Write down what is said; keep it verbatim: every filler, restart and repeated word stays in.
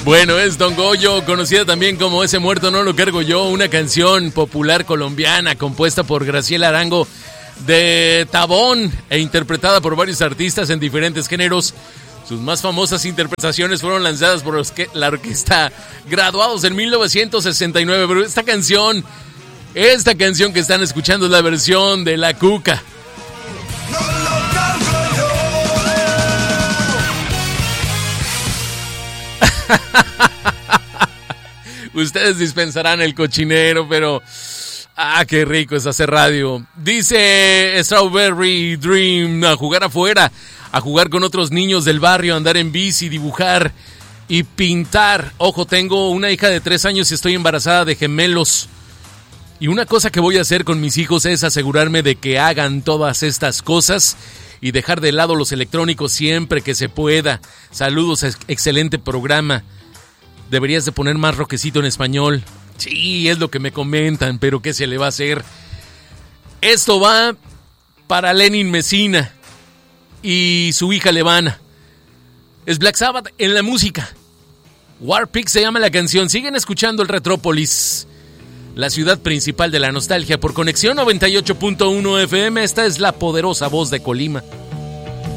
Bueno, es Don Goyo, conocida también como Ese Muerto No Lo Cargo Yo, una canción popular colombiana compuesta por Graciela Arango de Tabón e interpretada por varios artistas en diferentes géneros. Sus más famosas interpretaciones fueron lanzadas por la orquesta Graduados en mil novecientos sesenta y nueve, pero esta canción, esta canción que están escuchando es la versión de La Cuca. Ustedes dispensarán el cochinero, pero ah, qué rico es hacer radio. Dice Strawberry Dream, a jugar afuera, a jugar con otros niños del barrio, andar en bici, dibujar y pintar. Ojo, tengo una hija de tres años y estoy embarazada de gemelos. Y una cosa que voy a hacer con mis hijos es asegurarme de que hagan todas estas cosas y dejar de lado los electrónicos siempre que se pueda. Saludos, excelente programa. Deberías de poner más roquecito en español. Sí, es lo que me comentan, pero ¿qué se le va a hacer? Esto va para Lenin Mesina y su hija Levana. Es Black Sabbath en la música. Warpig se llama la canción. Siguen escuchando el Retrópolis, la ciudad principal de la nostalgia, por Conexión noventa y ocho punto uno F M. Esta es la poderosa voz de Colima.